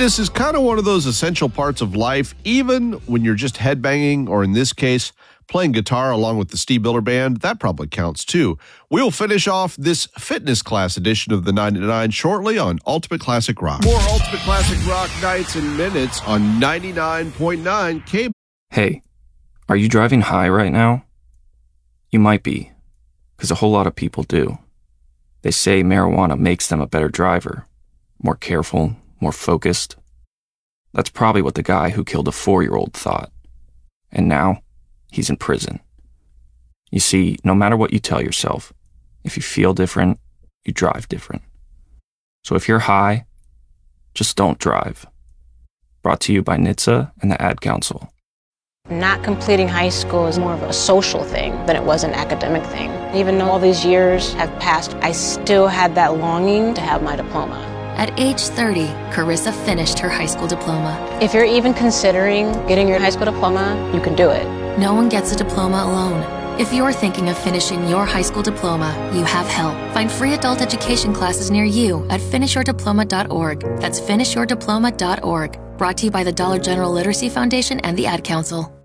Fitness is kind of one of those essential parts of life, even when you're just headbanging, or in this case, playing guitar along with the Steve Miller Band. That probably counts too. We'll finish off this fitness class edition of the 99 shortly on Ultimate Classic Rock. More Ultimate Classic Rock nights and minutes on 99.9 K. Hey, are you driving high right now? You might be, because a whole lot of people do. They say marijuana makes them a better driver, more careful, more focused. That's probably what the guy who killed a 4-year-old thought. And now, he's in prison. You see, no matter what you tell yourself, if you feel different, you drive different. So if you're high, just don't drive. Brought to you by NHTSA and the Ad Council. Not completing high school is more of a social thing than it was an academic thing. Even though all these years have passed, I still had that longing to have my diploma. At age 30, Carissa finished her high school diploma. If you're even considering getting your high school diploma, you can do it. No one gets a diploma alone. If you're thinking of finishing your high school diploma, you have help. Find free adult education classes near you at finishyourdiploma.org. That's finishyourdiploma.org. Brought to you by the Dollar General Literacy Foundation and the Ad Council.